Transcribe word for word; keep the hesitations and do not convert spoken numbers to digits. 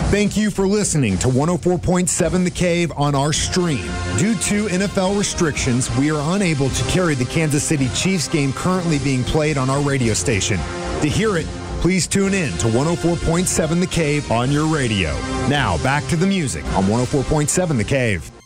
Thank you for listening to one oh four point seven The Cave on our stream. Due to N F L restrictions, we are unable to carry the Kansas City Chiefs game currently being played on our radio station. To hear it, please tune in to one oh four point seven The Cave on your radio. Now, back to the music on one oh four point seven The Cave.